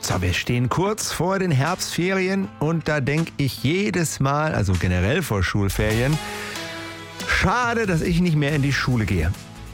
So, wir stehen kurz vor den Herbstferien und da denke ich jedes Mal, also generell vor Schulferien, schade, dass ich nicht mehr in die Schule gehe.